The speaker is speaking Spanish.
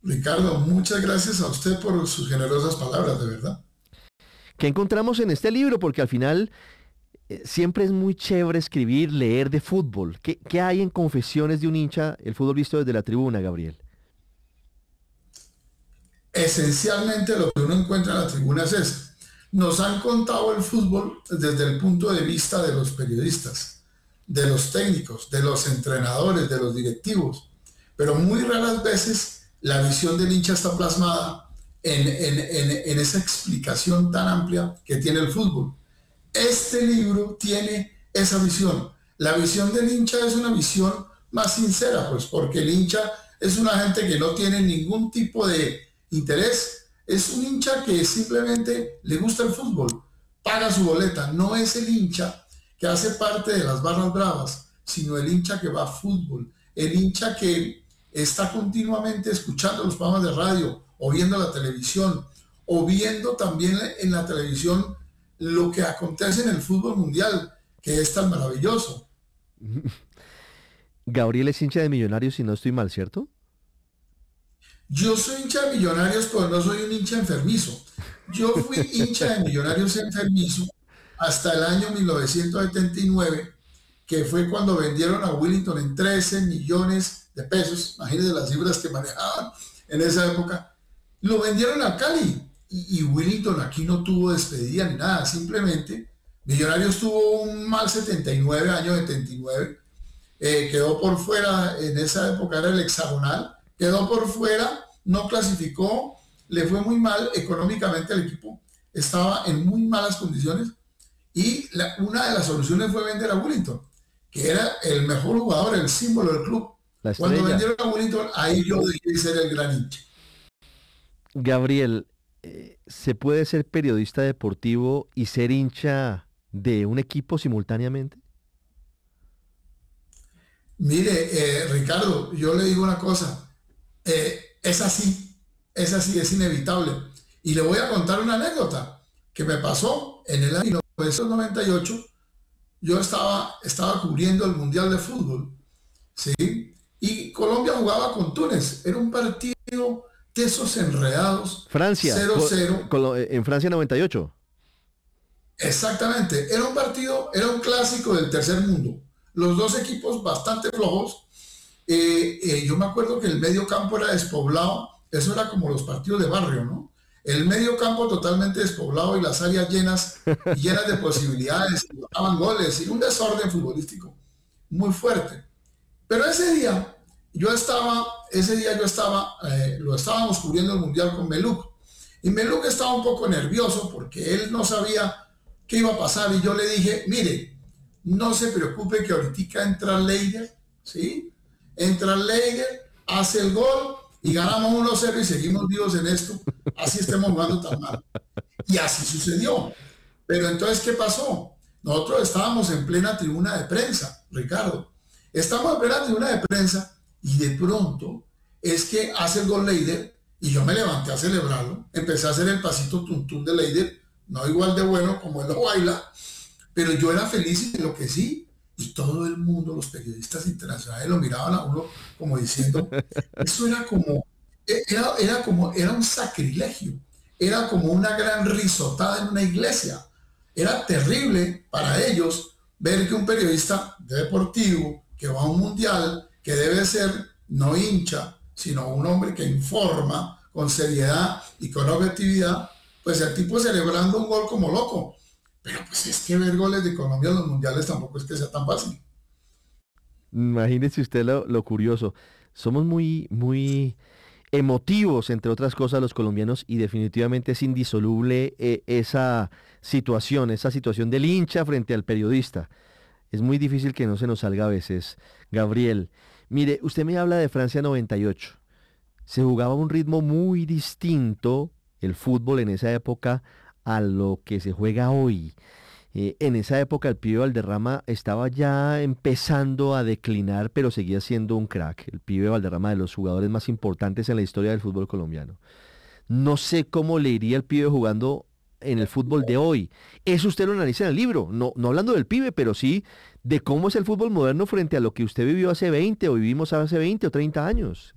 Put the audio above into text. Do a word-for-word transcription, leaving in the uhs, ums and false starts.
Ricardo, muchas gracias a usted por sus generosas palabras, de verdad. ¿Qué encontramos en este libro? Porque al final eh, siempre es muy chévere escribir, leer de fútbol. ¿Qué, qué hay en Confesiones de un hincha, el fútbol visto desde la tribuna, Gabriel? Esencialmente lo que uno encuentra en la tribuna es eso. Nos han contado el fútbol desde el punto de vista de los periodistas, de los técnicos, de los entrenadores, de los directivos, pero muy raras veces la visión del hincha está plasmada en, en, en, en esa explicación tan amplia que tiene el fútbol. Este libro tiene esa visión. La visión del hincha es una visión más sincera, pues porque el hincha es una gente que no tiene ningún tipo de interés. Es un hincha que simplemente le gusta el fútbol, paga su boleta. No es el hincha que hace parte de las barras bravas, sino el hincha que va a fútbol, el hincha que está continuamente escuchando los programas de radio o viendo la televisión o viendo también en la televisión lo que acontece en el fútbol mundial, que es tan maravilloso. Gabriel es hincha de Millonarios, si no estoy mal, ¿cierto? Yo soy hincha de Millonarios, pero no soy un hincha enfermizo. Yo fui hincha de Millonarios enfermizo hasta el año mil novecientos setenta y nueve, que fue cuando vendieron a Willington en trece millones de pesos. Imagínense las cifras que manejaban en esa época. Lo vendieron a Cali y, y Willington aquí no tuvo despedida ni nada. Simplemente Millonarios tuvo un mal setenta y nueve, año setenta y nueve. Eh, quedó por fuera, en esa época era el hexagonal, quedó por fuera, no clasificó, le fue muy mal económicamente al equipo, estaba en muy malas condiciones y la, una de las soluciones fue vender a Willington, que era el mejor jugador, el símbolo del club. La Cuando estrella. vendieron a Willington, ahí yo dejé de ser el gran hincha. Gabriel, eh, ¿se puede ser periodista deportivo y ser hincha de un equipo simultáneamente? Mire, eh, Ricardo, yo le digo una cosa, eh, es así, es así, es inevitable. Y le voy a contar una anécdota que me pasó en el año mil novecientos noventa y ocho. Yo estaba, estaba cubriendo el Mundial de Fútbol, ¿sí? Y Colombia jugaba con Túnez. Era un partido de esos enredados, Francia, cero co- cero. con lo- en Francia noventa y ocho. Exactamente, era un partido, era un clásico del tercer mundo. Los dos equipos bastante flojos. Eh, eh, yo me acuerdo que el medio campo era despoblado, eso era como los partidos de barrio, ¿no? El medio campo totalmente despoblado y las áreas llenas, llenas de posibilidades, y botaban goles y un desorden futbolístico muy fuerte. Pero ese día, yo estaba, ese día yo estaba, eh, lo estábamos cubriendo el Mundial con Meluk. Y Meluk estaba un poco nervioso porque él no sabía qué iba a pasar. Y yo le dije, mire, no se preocupe que ahorita entra Leider, ¿sí? Entra Leider, hace el gol y ganamos uno cero y seguimos vivos en esto. Así estemos jugando tan mal. Y así sucedió. Pero entonces, ¿qué pasó? Nosotros estábamos en plena tribuna de prensa, Ricardo. Estamos en plena tribuna de prensa y de pronto es que hace el gol Leider y yo me levanté a celebrarlo. Empecé a hacer el pasito tuntún de Leider, no igual de bueno como él lo baila, pero yo era feliz y enloquecí. Y todo el mundo, los periodistas internacionales, lo miraban a uno como diciendo, eso era como, era, era como, era un sacrilegio, era como una gran risotada en una iglesia. Era terrible para ellos ver que un periodista deportivo que va a un mundial, que debe ser no hincha, sino un hombre que informa con seriedad y con objetividad, pues el tipo celebrando un gol como loco. Pero pues es que ver goles de Colombia en los mundiales tampoco es que sea tan fácil. Imagínese usted lo, lo curioso. Somos muy, muy emotivos, entre otras cosas, los colombianos, y definitivamente es indisoluble eh, esa situación, esa situación del hincha frente al periodista. Es muy difícil que no se nos salga a veces. Gabriel, mire, usted me habla de Francia noventa y ocho. Se jugaba a un ritmo muy distinto el fútbol en esa época a lo que se juega hoy. Eh, en esa época el pibe Valderrama estaba ya empezando a declinar, pero seguía siendo un crack. El pibe Valderrama, de los jugadores más importantes en la historia del fútbol colombiano. No sé cómo le iría el pibe jugando en el fútbol de hoy. Eso usted lo analiza en el libro, no, no hablando del pibe, pero sí de cómo es el fútbol moderno frente a lo que usted vivió hace veinte o vivimos hace veinte o treinta años.